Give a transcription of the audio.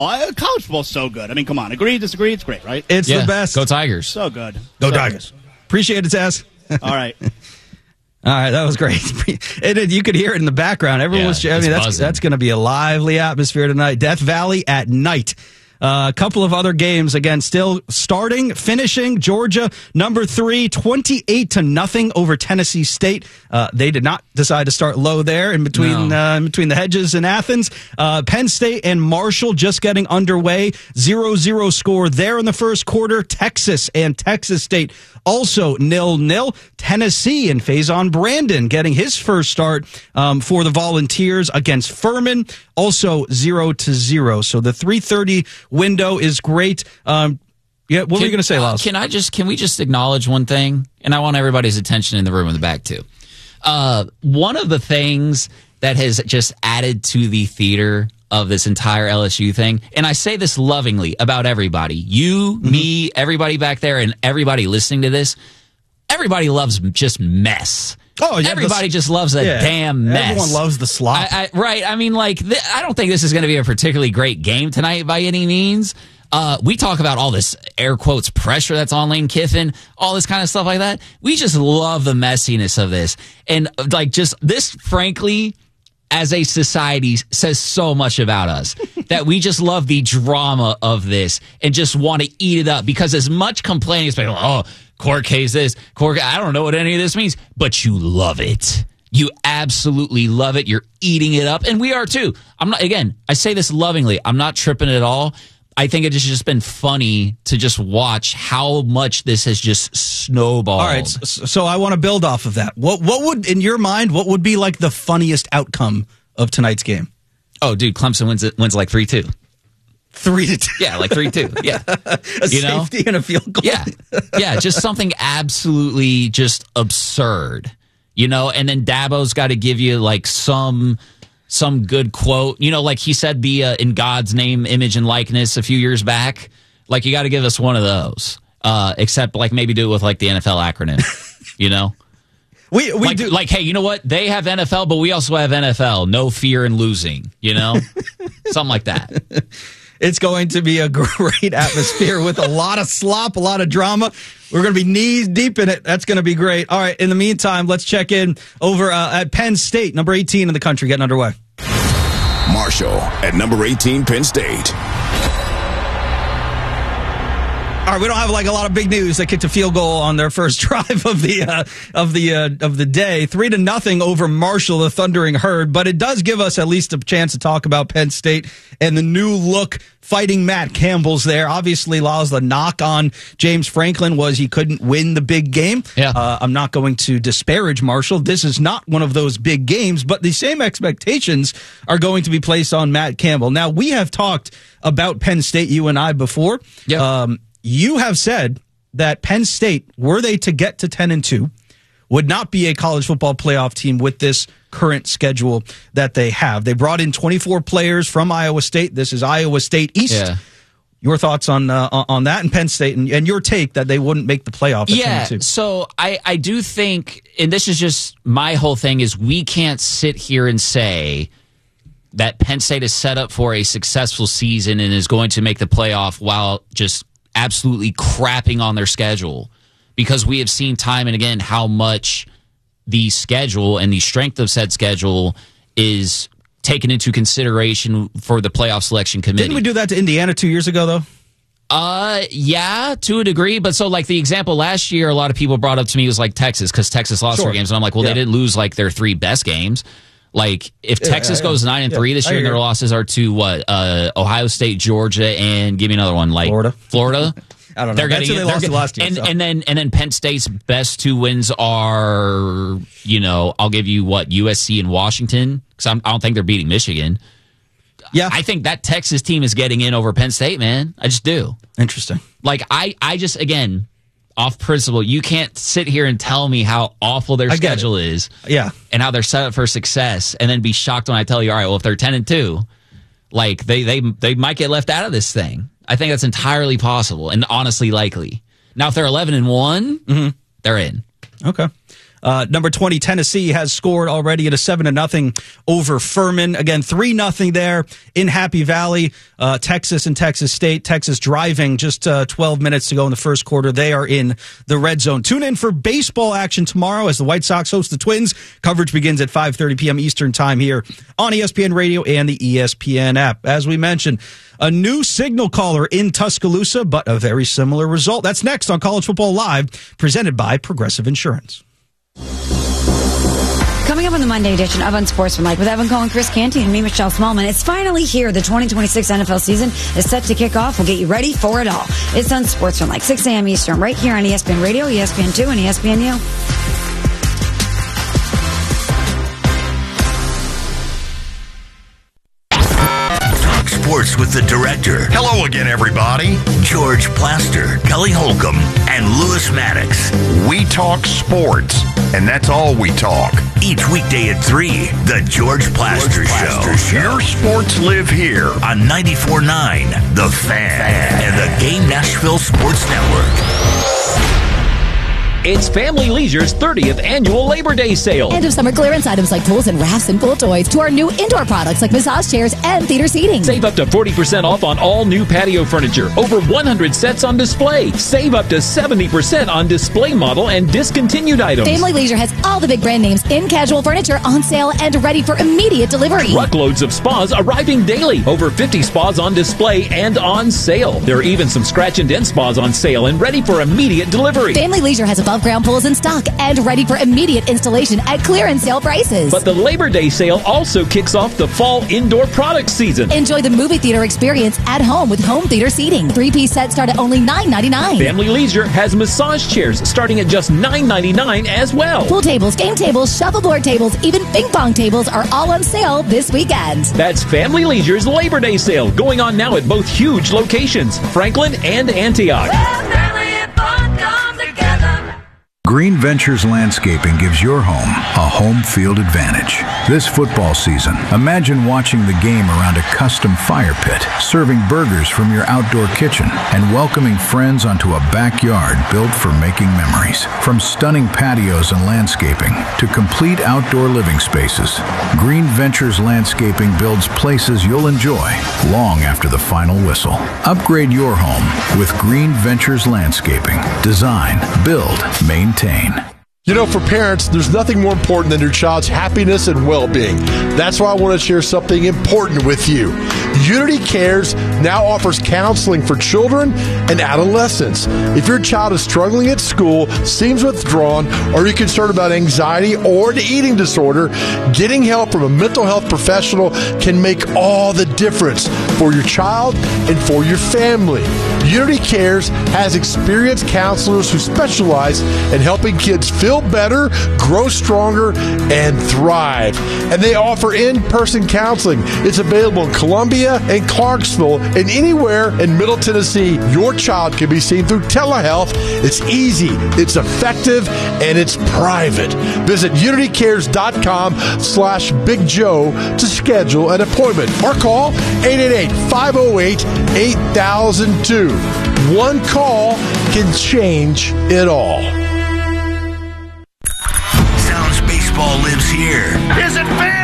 College football's so good. I mean, come on. Agree, disagree? It's great, right? It's the best. Go Tigers. So good. Go so Tigers. Good. Appreciate it, Taz. All right. All right, that was great. You could hear it in the background. Everyone was. I mean, that's going to be a lively atmosphere tonight. Death Valley at night. A couple of other games again, still finishing. Georgia, number 3, 28-0 over Tennessee State. They did not decide to start low there in between the hedges in Athens. Penn State and Marshall just getting underway. 0-0 score there in the first quarter. Texas and Texas State also 0-0. Tennessee and Faison Brandon getting his first start for the Volunteers against Furman, also 0-0. So the 3:30 window is great. What were you going to say, Lars? Can we just acknowledge one thing? And I want everybody's attention in the room in the back too. One of the things that has just added to the theater of this entire LSU thing, and I say this lovingly about everybody, you, me, everybody back there, and everybody listening to this, everybody loves just mess. Oh, yeah, everybody just loves a damn mess. Everyone loves the slop. Right. I mean, I don't think this is going to be a particularly great game tonight by any means. We talk about all this air quotes pressure that's on Lane Kiffin, all this kind of stuff like that. We just love the messiness of this. And just this, frankly, as a society says so much about us that we just love the drama of this and just want to eat it up, because as much complaining as people, court case this, I don't know what any of this means, but you love it. You absolutely love it. You're eating it up. And we are too. I say this lovingly. I'm not tripping at all. I think it has just been funny to just watch how much this has just snowballed. All right, so I want to build off of that. What would, in your mind, what would be like the funniest outcome of tonight's game? Oh, dude, Clemson wins like 3-2. 3-2. Yeah, like 3-2. Yeah. A safety and a field goal. Yeah, just something absolutely just absurd. And then Dabo's got to give you like some good quote. Like he said in God's name, image, and likeness a few years back. Like, you got to give us one of those. Except like maybe do it with like the NFL acronym. We do. Like, hey, you know what? They have NFL, but we also have NFL. No fear in losing, Something like that. It's going to be a great atmosphere with a lot of slop, a lot of drama. We're going to be knees deep in it. That's going to be great. All right, in the meantime, let's check in over at Penn State, number 18 in the country, getting underway. Marshall at number 18, Penn State. All right, we don't have like a lot of big news. They kicked a field goal on their first drive of the day, 3-0 over Marshall, the Thundering Herd. But it does give us at least a chance to talk about Penn State and the new look fighting Matt Campbell's there. Obviously, the knock on James Franklin was he couldn't win the big game. Yeah. I'm not going to disparage Marshall. This is not one of those big games, but the same expectations are going to be placed on Matt Campbell. Now, we have talked about Penn State, you and I, before. Yeah. You have said that Penn State, were they to get to 10-2, would not be a college football playoff team with this current schedule that they have. They brought in 24 players from Iowa State. This is Iowa State East. Yeah. Your thoughts on that and Penn State and your take that they wouldn't make the playoff at 10-2? So I do think, and this is just my whole thing, is we can't sit here and say that Penn State is set up for a successful season and is going to make the playoff while just absolutely crapping on their schedule, because we have seen time and again how much the schedule and the strength of said schedule is taken into consideration for the playoff selection committee. Didn't we do that to Indiana 2 years ago, though? Yeah, to a degree. But so, like, the example last year, a lot of people brought up to me was like Texas, because Texas lost their games. And I'm like, well, they didn't lose like their 3 best games. Like, if Texas goes 9-3 this year, and their losses are to what? Ohio State, Georgia, and give me another one, like Florida. I don't know. They lost last year. And then Penn State's best 2 wins are, I'll give you what, USC and Washington, because I don't think they're beating Michigan. Yeah, I think that Texas team is getting in over Penn State, man. I just do. Interesting. Like, I just, again, off principle, you can't sit here and tell me how awful their schedule is. Yeah. And how they're set up for success, and then be shocked when I tell you, all right, well, if they're 10-2, like, they might get left out of this thing. I think that's entirely possible and honestly likely. Now, if they're 11-1, they're in. Okay. Number 20, Tennessee has scored already at a 7-0 over Furman. Again, 3-0 there in Happy Valley. Texas and Texas State. Texas driving just 12 minutes to go in the first quarter. They are in the red zone. Tune in for baseball action tomorrow as the White Sox host the Twins. Coverage begins at 5:30 p.m. Eastern time here on ESPN Radio and the ESPN app. As we mentioned, a new signal caller in Tuscaloosa, but a very similar result. That's next on College Football Live, presented by Progressive Insurance. Coming up on the Monday edition of Unsportsmanlike with Evan Cohen, Chris Canty, and me, Michelle Smallman. It's finally here. The 2026 NFL season is set to kick off. We'll get you ready for it all. It's Unsportsmanlike, 6 a.m. Eastern, right here on ESPN Radio, ESPN2, and ESPNU. Sports with the director. Hello again, everybody. George Plaster, Kelly Holcomb, and Lewis Maddox. We talk sports, and that's all we talk. Each weekday at 3, The George Plaster Show. Your sports live here on 94.9, The Fan, and the Game Nashville Sports Network. It's Family Leisure's 30th annual Labor Day sale. End of summer clearance items like tools and rafts and pool toys to our new indoor products like massage chairs and theater seating. Save up to 40% off on all new patio furniture. Over 100 sets on display. Save up to 70% on display model and discontinued items. Family Leisure has all the big brand names in casual furniture on sale and ready for immediate delivery. Truckloads of spas arriving daily. Over 50 spas on display and on sale. There are even some scratch and dent spas on sale and ready for immediate delivery. Family Leisure has above ground pools in stock and ready for immediate installation at clearance sale prices. But the Labor Day sale also kicks off the fall indoor product season. Enjoy the movie theater experience at home with home theater seating. 3-piece sets start at only $9.99. Family Leisure has massage chairs starting at just $9.99 as well. Pool tables, game tables, shuffleboard tables, even ping pong tables are all on sale this weekend. That's Family Leisure's Labor Day sale going on now at both huge locations, Franklin and Antioch. Green Ventures Landscaping gives your home a home field advantage. This football season, imagine watching the game around a custom fire pit, serving burgers from your outdoor kitchen, and welcoming friends onto a backyard built for making memories. From stunning patios and landscaping to complete outdoor living spaces, Green Ventures Landscaping builds places you'll enjoy long after the final whistle. Upgrade your home with Green Ventures Landscaping. Design, build, maintain. You know, for parents, there's nothing more important than your child's happiness and well-being. That's why I want to share something important with you. Unity Cares now offers counseling for children and adolescents. If your child is struggling at school, seems withdrawn, or you're concerned about anxiety or an eating disorder, getting help from a mental health professional can make all the difference for your child and for your family. Unity Cares has experienced counselors who specialize in helping kids feel better, grow stronger, and thrive. And they offer in-person counseling. It's available in Columbia and Clarksville and anywhere in Middle Tennessee. Your child can be seen through telehealth. It's easy, it's effective, and it's private. Visit unitycares.com/Big Joe to schedule an appointment or call 888-508-8002. One call can change it all. Sounds Baseball lives here. Is it fair?